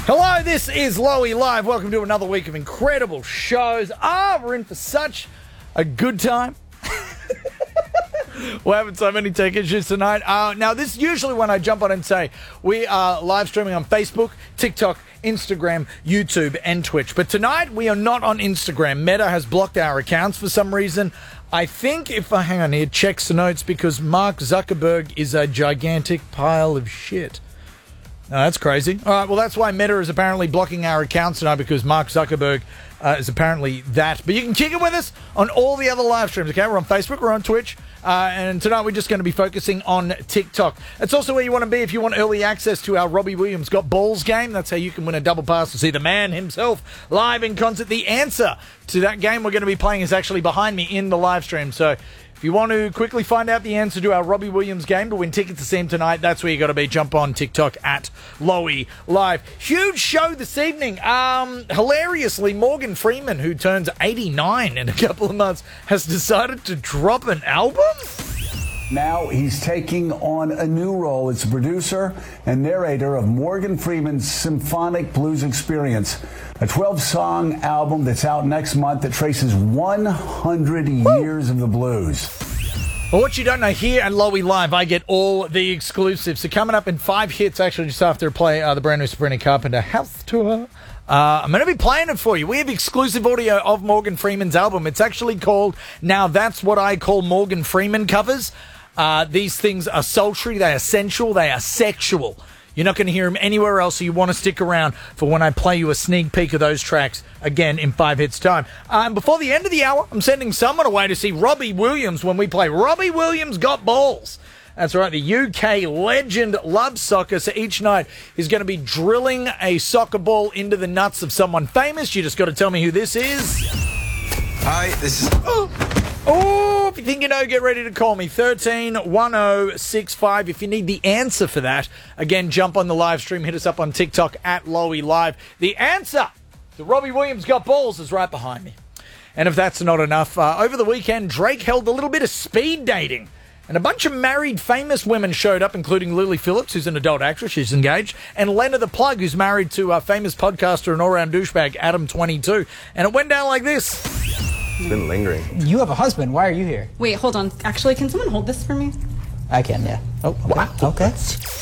Hello, this is Lowy Live. Welcome to another week of incredible shows. We're in for such a good time. We're having so many tech issues tonight. Now, this is usually when I jump on and say we are live streaming on Facebook, TikTok, Instagram, YouTube, and Twitch. But tonight, we are not on Instagram. Meta has blocked our accounts for some reason. I think if I hang on here, checks the notes because Mark Zuckerberg is a gigantic pile of shit. That's crazy. All right, well, that's why Meta is apparently blocking our accounts tonight, because Mark Zuckerberg is apparently that. But you can kick it with us on all the other live streams, okay? We're on Facebook, we're on Twitch, and tonight we're just going to be focusing on TikTok. It's also where you want to be if you want early access to our Robbie Williams Got Balls game. That's how you can win a double pass to see the man himself live in concert. The answer to that game we're going to be playing is actually behind me in the live stream, so if you want to quickly find out the answer to our Robbie Williams game to win tickets to see him tonight, that's where you got to be. Jump on TikTok at Lowy Live. Huge show this evening. Hilariously, Morgan Freeman, who turns 89 in a couple of months, has decided to drop an album. Now he's taking on a new role as producer and narrator of Morgan Freeman's Symphonic Blues Experience, a 12-song album that's out next month that traces 100 years of the blues. Well, what you don't know, here at Lowy Live, I get all the exclusives. So coming up in 5 hits, actually, just after I play the brand new Sabrina Carpenter house tour, I'm going to be playing it for you. We have exclusive audio of Morgan Freeman's album. It's actually called Now That's What I Call Morgan Freeman Covers. These things are sultry, they are sensual, they are sexual. You're not going to hear them anywhere else, so you want to stick around for when I play you a sneak peek of those tracks again in 5 hits time. And before the end of the hour, I'm sending someone away to see Robbie Williams when we play Robbie Williams Got Balls. That's right, the UK legend loves soccer, so each night he's going to be drilling a soccer ball into the nuts of someone famous. You just got to tell me who this is. Hi, this is... Oh, if you think you know, get ready to call me. 131065. If you need the answer for that, again, jump on the live stream. Hit us up on TikTok at Lowy Live. The answer to Robbie Williams Got Balls is right behind me. And if that's not enough, over the weekend, Drake held a little bit of speed dating. And a bunch of married famous women showed up, including Lily Phillips, who's an adult actress, she's engaged, and Lena the Plug, who's married to famous podcaster and all-round douchebag Adam22. And it went down like this. It's been lingering. You have a husband. Why are you here? Wait, hold on. Actually, can someone hold this for me? I can, yeah. Oh, okay. Wow. Okay.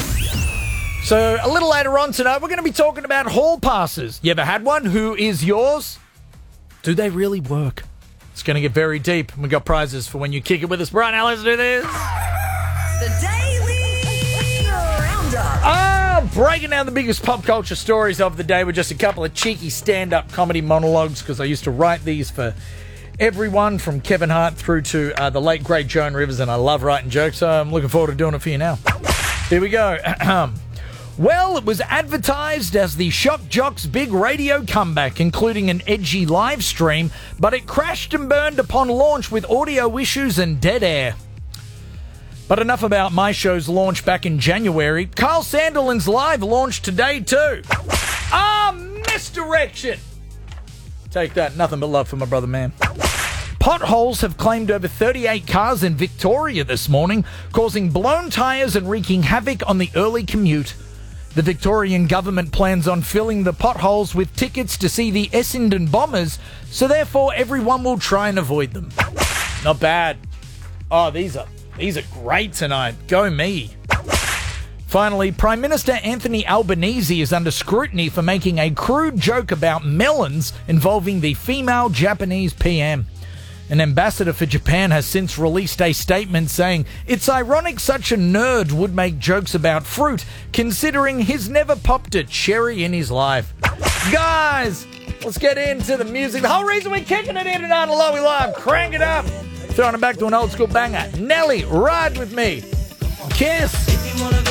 So a little later on tonight, we're going to be talking about hall passes. You ever had one? Who is yours? Do they really work? It's going to get very deep. We got prizes for when you kick it with us. Right now, let's do this. The Daily Roundup. Breaking down the biggest pop culture stories of the day with just a couple of cheeky stand-up comedy monologues, because I used to write these for everyone from Kevin Hart through to the late, great Joan Rivers, and I love writing jokes, so I'm looking forward to doing it for you now. Here we go. Well, it was advertised as the Shock Jocks' big radio comeback, including an edgy live stream, but it crashed and burned upon launch with audio issues and dead air. But enough about my show's launch back in January. Carl Sanderlin's live launched today too. Misdirection! Take that, nothing but love for my brother, man. Potholes have claimed over 38 cars in Victoria this morning, causing blown tyres and wreaking havoc on the early commute. The Victorian government plans on filling the potholes with tickets to see the Essendon Bombers, so therefore everyone will try and avoid them. Not bad. Oh, these are great tonight. Go me. Finally, Prime Minister Anthony Albanese is under scrutiny for making a crude joke about melons involving the female Japanese PM. An ambassador for Japan has since released a statement saying, "It's ironic such a nerd would make jokes about fruit, considering he's never popped a cherry in his life." Guys, let's get into the music. The whole reason we're kicking it in tonight on Lowy Live. Crank it up. Throwing it back to an old school banger. Nelly, Ride With Me. Kiss.